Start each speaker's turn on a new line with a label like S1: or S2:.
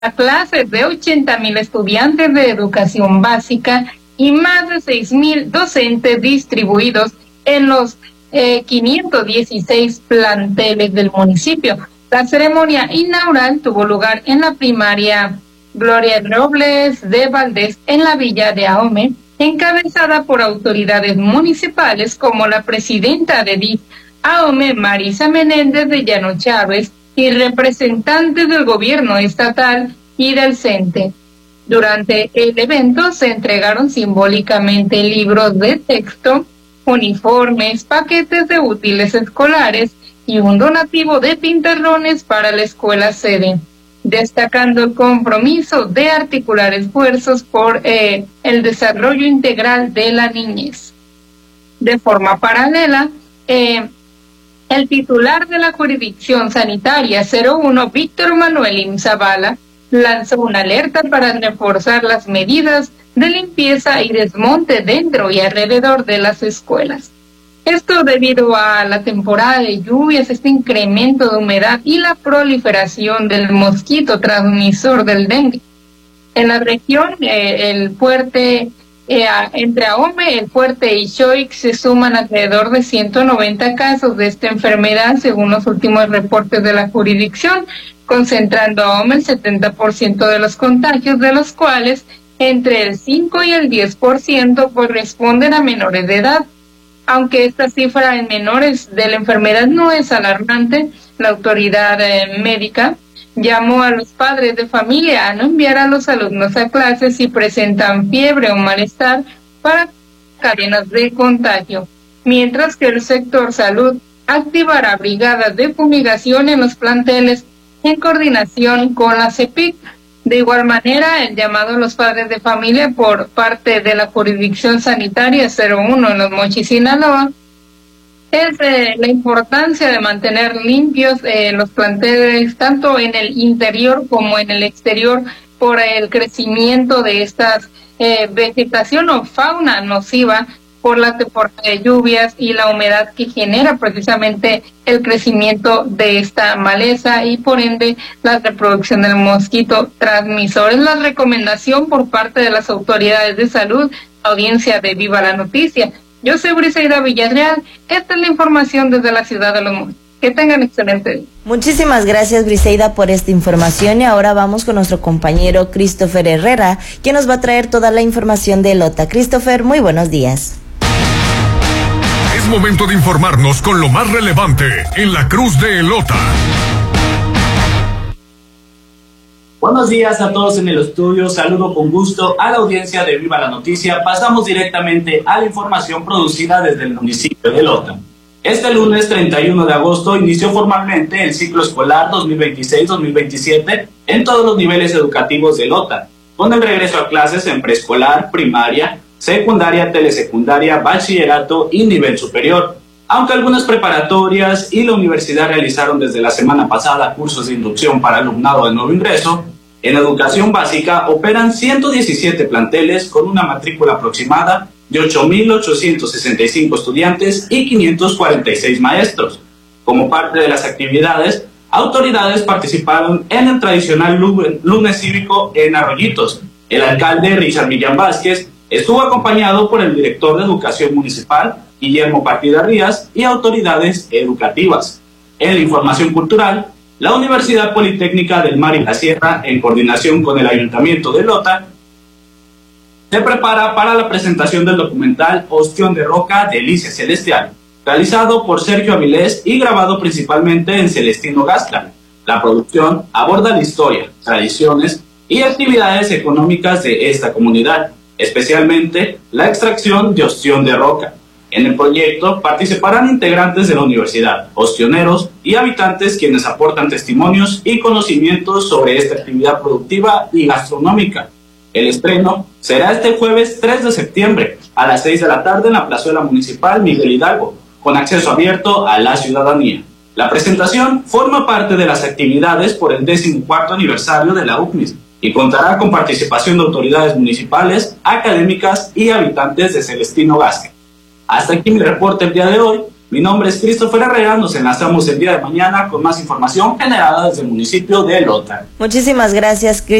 S1: clases de 80,000 estudiantes de educación básica y más de 6,000 docentes distribuidos en los 516 planteles del municipio. La ceremonia inaugural tuvo lugar en la primaria Gloria Robles de Valdés en la villa de Ahome, encabezada por autoridades municipales como la presidenta de DIF Ahome, Marisa Menéndez de Llano Chávez, y representantes del gobierno estatal y del CENTE. Durante el evento se entregaron simbólicamente libros de texto, uniformes, paquetes de útiles escolares y un donativo de pintarrones para la escuela sede, destacando el compromiso de articular esfuerzos por el desarrollo integral de la niñez. De forma paralela, el titular de la jurisdicción sanitaria 01, Víctor Manuel Imzabala, lanzó una alerta para reforzar las medidas de limpieza y desmonte dentro y alrededor de las escuelas. Esto debido a la temporada de lluvias, este incremento de humedad y la proliferación del mosquito transmisor del dengue. En la región, entre Ahome, El Fuerte y Xoix se suman alrededor de 190 casos de esta enfermedad, según los últimos reportes de la jurisdicción, concentrando Ahome el 70% de los contagios, de los cuales entre el 5 y el 10% corresponden a menores de edad. Aunque esta cifra en menores de la enfermedad no es alarmante, la autoridad médica llamó a los padres de familia a no enviar a los alumnos a clases si presentan fiebre o malestar para cadenas de contagio, mientras que el sector salud activará brigadas de fumigación en los planteles en coordinación con la CEPIC. De igual manera, el llamado a los padres de familia por parte de la jurisdicción sanitaria 01 en Los Mochis, Sinaloa, es la importancia de mantener limpios los planteles tanto en el interior como en el exterior por el crecimiento de estas vegetación o fauna nociva por la temporada de lluvias y la humedad que genera precisamente el crecimiento de esta maleza y por ende la reproducción del mosquito transmisor. Es la recomendación por parte de las autoridades de salud, audiencia de Viva la Noticia. Yo soy Briseida Villarreal, esta es la información desde la ciudad de Los Mochis. Que tengan excelente día.
S2: Muchísimas gracias, Briseida, por esta información, y ahora vamos con nuestro compañero Christopher Herrera, quien nos va a traer toda la información de Elota. Christopher, muy buenos días.
S3: Es momento de informarnos con lo más relevante en la Cruz de Elota.
S4: Buenos días a todos en el estudio, saludo con gusto a la audiencia de Viva la Noticia. Pasamos directamente a la información producida desde el municipio de Elota. Este lunes 31 de agosto inició formalmente el ciclo escolar 2026-2027 en todos los niveles educativos de Elota, con el regreso a clases en preescolar, primaria, secundaria, telesecundaria, bachillerato y nivel superior. Aunque algunas preparatorias y la universidad realizaron desde la semana pasada cursos de inducción para alumnado de nuevo ingreso, en educación básica operan 117 planteles con una matrícula aproximada de 8,865 estudiantes y 546 maestros. Como parte de las actividades, autoridades participaron en el tradicional lunes cívico en Arroyitos. El alcalde Richard Millán Vázquez estuvo acompañado por el director de Educación Municipal, Guillermo Partida Rías, y autoridades educativas. En la información cultural, la Universidad Politécnica del Mar y la Sierra, en coordinación con el Ayuntamiento de Elota, se prepara para la presentación del documental Ostión de Roca, Delicia Celestial, realizado por Sergio Avilés y grabado principalmente en Celestino Gascla. La producción aborda la historia, tradiciones y actividades económicas de esta comunidad, especialmente la extracción de ostión de roca. En el proyecto participarán integrantes de la universidad, ostioneros y habitantes quienes aportan testimonios y conocimientos sobre esta actividad productiva y gastronómica. El estreno será este jueves 3 de septiembre a las 6 de la tarde en la Plazuela Municipal Miguel Hidalgo, con acceso abierto a la ciudadanía. La presentación forma parte de las actividades por el 14º aniversario de la UCMIS y contará con participación de autoridades municipales, académicas y habitantes de Celestino Gascla. Hasta aquí mi reporte el día de hoy. Mi nombre es Christopher Herrera, nos enlazamos el día de mañana con más información generada desde el municipio de Lota.
S2: Muchísimas gracias,